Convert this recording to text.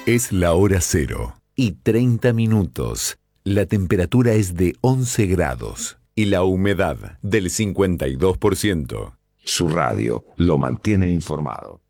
Es la hora 0:30. La temperatura es de 11 grados y la humedad del 52%. Su radio lo mantiene informado.